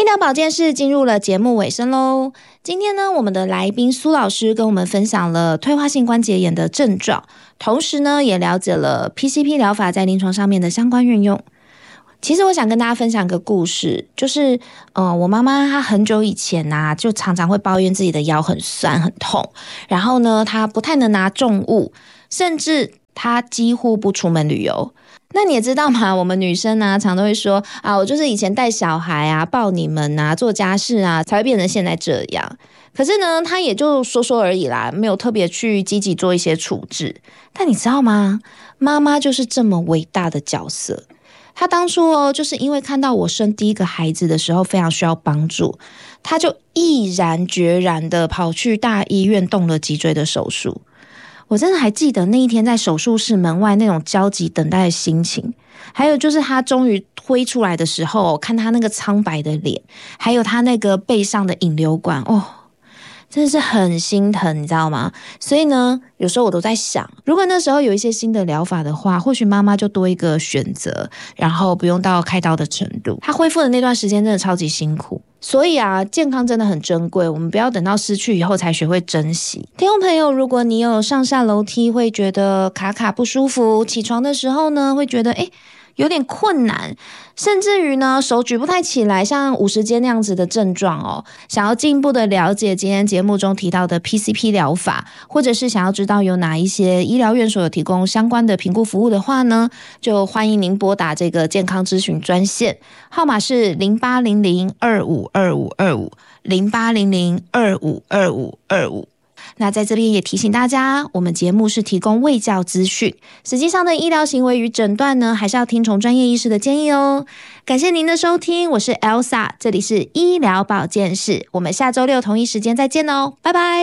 疗保健室进入了节目尾声咯。今天呢，我们的来宾苏老师跟我们分享了退化性关节炎的症状，同时呢也了解了 PCP 疗法在临床上面的相关运用。其实我想跟大家分享一个故事，就是我妈妈她很久以前啊，就常常会抱怨自己的腰很酸很痛，然后呢她不太能拿重物，甚至她几乎不出门旅游。那你也知道嘛，我们女生啊常都会说啊，我就是以前带小孩啊抱你们啊做家事啊才会变成现在这样。可是呢她也就说说而已啦，没有特别去积极做一些处置。但你知道吗，妈妈就是这么伟大的角色。他当初就是因为看到我生第一个孩子的时候非常需要帮助，他就毅然决然的跑去大医院动了脊椎的手术。我真的还记得那一天在手术室门外那种焦急等待的心情，还有就是他终于推出来的时候，看他那个苍白的脸，还有他那个背上的引流管，真的是很心疼，你知道吗？所以呢，有时候我都在想，如果那时候有一些新的疗法的话，或许妈妈就多一个选择，然后不用到开刀的程度。她恢复的那段时间真的超级辛苦。所以啊，健康真的很珍贵，我们不要等到失去以后才学会珍惜。听众朋友，如果你有上下楼梯会觉得卡卡不舒服，起床的时候呢，会觉得有点困难，甚至于呢手举不太起来，像50肩那样子的症状想要进一步的了解今天节目中提到的 PCP 疗法，或者是想要知道有哪一些医疗院所有提供相关的评估服务的话呢，就欢迎您拨打这个健康咨询专线，号码是0800252525 0800252525。那在这边也提醒大家，我们节目是提供卫教资讯，实际上的医疗行为与诊断呢，还是要听从专业医师的建议哦。感谢您的收听，我是 Elsa， 这里是医疗保健室，我们下周六同一时间再见哦，拜拜。